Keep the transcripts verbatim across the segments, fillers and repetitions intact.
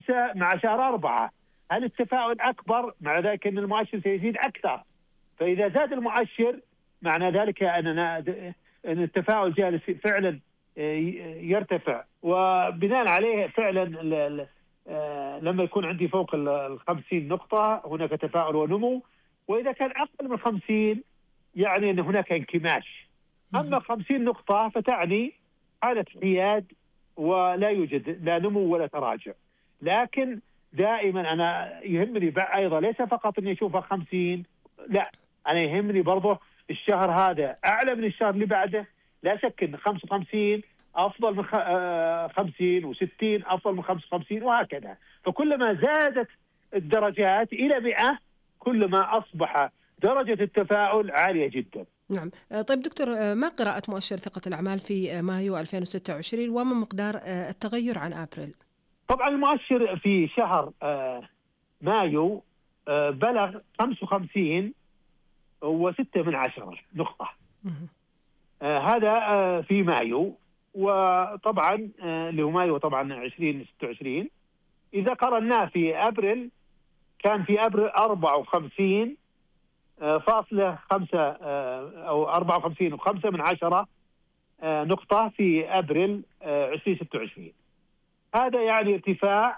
مع شهر أربعة، هل التفاؤل أكبر؟ مع ذلك أن المؤشر سيزيد أكثر. فإذا زاد المؤشر معنى ذلك أننا أن التفاؤل جالس فعلا يرتفع، وبناء عليه فعلا لما يكون عندي فوق الخمسين نقطة هناك تفاؤل ونمو، وإذا كان أقل من خمسين يعني أن هناك انكماش. أما خمسين نقطة فتعني حالة حياد ولا يوجد لا نمو ولا تراجع. لكن دائما أنا يهمني أيضا ليس فقط أني أشوفها خمسين، لا، أنا يهمني برضه الشهر هذا أعلى من الشهر اللي بعده. لا شك أن خمسة وخمسين أفضل من خمسين، وستين أفضل من خمسة وخمسين، وهكذا. فكلما زادت الدرجات إلى مئة كلما أصبح درجة التفاؤل عالية جدا. نعم. طيب دكتور، ما قراءة مؤشر ثقة الأعمال في مايو ألفين وستة وعشرين وما مقدار التغير عن أبريل؟ طبعا المؤشر في شهر مايو بلغ خمسة وخمسين وستة من عشرة نقطة. هذا في مايو، وطبعا اللي هو مايو طبعا عشرين ستة وعشرين. إذا قرناه في أبريل كان في أبريل أربعة وخمسين فاصلة خمسة أو أربعة وخمسين وخمسة من عشرة نقطة في أبريل عشرين ستة وعشرين. هذا يعني ارتفاع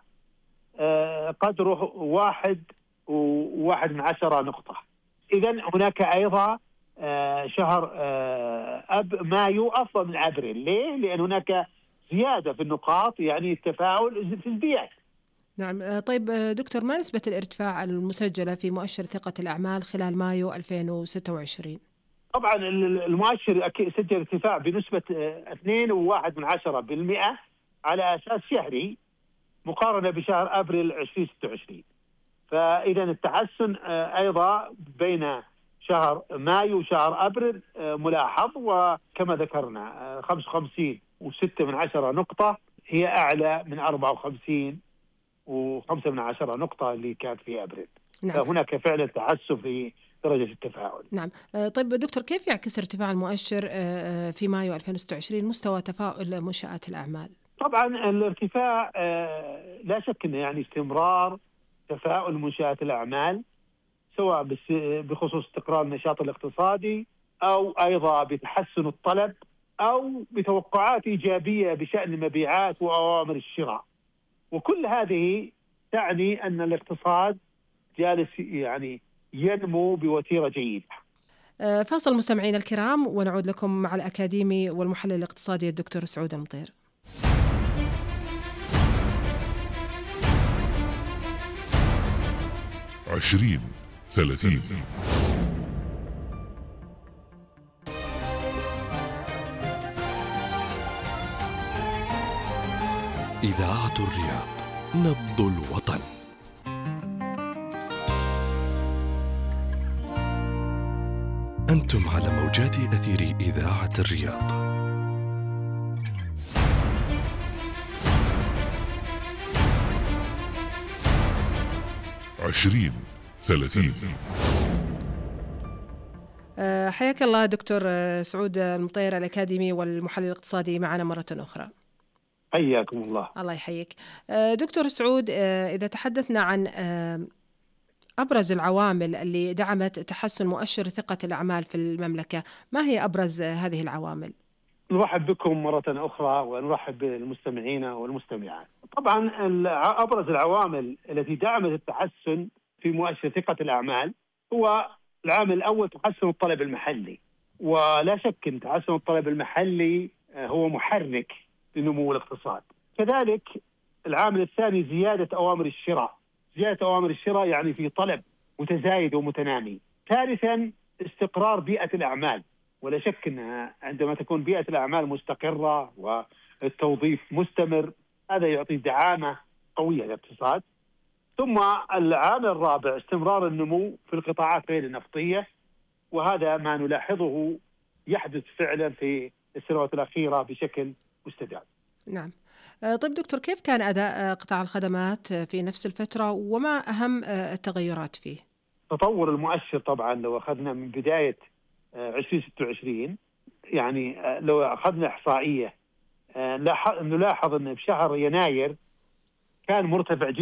قدره واحد وواحد من عشرة نقطة. إذن هناك أيضا شهر أب مايو أفضل من أبريل. ليه؟ لأن هناك زيادة في النقاط، يعني التفاؤل في ازدياد. نعم. طيب دكتور، ما نسبة الارتفاع المسجلة في مؤشر ثقة الأعمال خلال مايو ألفين وستة وعشرين؟ طبعا المؤشر سجل ارتفاع بنسبة اثنين وواحد من عشرة بالمئة على أساس شهري مقارنة بشهر أبريل عشرين ستة وعشرين. فإذا التحسن أيضا بين شهر مايو وشهر أبريل ملاحظ، وكما ذكرنا خمسة وخمسين وستة من عشرة نقطة هي أعلى من أربعة وخمسين وخمسة من عشرة نقطة اللي كانت في أبريل. نعم. فهناك فعلا تحسن في درجة التفاؤل. نعم. طيب دكتور، كيف يعكس ارتفاع المؤشر في مايو ألفين وستة وعشرين مستوى تفاؤل منشآت الأعمال؟ طبعا الارتفاع لا شك أنه يعني استمرار تفاؤل منشآت الأعمال، سواء بخصوص استقرار النشاط الاقتصادي أو أيضا بتحسن الطلب أو بتوقعات إيجابية بشأن المبيعات وأوامر الشراء. وكل هذه تعني أن الاقتصاد جالس يعني ينمو بوتيرة جيدة. فاصل مستمعين الكرام ونعود لكم مع الأكاديمي والمحلل الاقتصادي الدكتور سعود المطير. عشرين ثلاثين. إذاعة الرياض، نبض الوطن. أنتم على موجات أثير إذاعة الرياض. عشرين ثلاثين. حياك الله دكتور سعود المطير، الأكاديمي والمحلل الاقتصادي، معنا مرة أخرى. حياكم الله. الله يحييك دكتور سعود. إذا تحدثنا عن أبرز العوامل اللي دعمت تحسن مؤشر ثقة الأعمال في المملكة، ما هي أبرز هذه العوامل؟ نرحب بكم مرة أخرى ونرحب بالمستمعين والمستمعات. طبعا أبرز العوامل التي دعمت التحسن في مؤشر ثقة الأعمال هو العامل الأول تحسن الطلب المحلي، ولا شك أن تحسن الطلب المحلي هو محرك لنمو الاقتصاد. كذلك العامل الثاني زيادة أوامر الشراء. زيادة أوامر الشراء يعني في طلب متزايد ومتنامي. ثالثا استقرار بيئة الأعمال، ولا شك أنها عندما تكون بيئة الأعمال مستقرة والتوظيف مستمر هذا يعطي دعامة قوية للاقتصاد. ثم العامل الرابع استمرار النمو في القطاعات غير النفطية، وهذا ما نلاحظه يحدث فعلا في السنوات الأخيرة بشكل مستدام. نعم. طيب دكتور، كيف كان أداء قطاع الخدمات في نفس الفترة وما أهم التغيرات فيه؟ تطور المؤشر طبعا لو أخذنا من بداية عشرين ستة وعشرين، يعني لو أخذنا إحصائية نلاحظ أن بشهر يناير كان مرتفع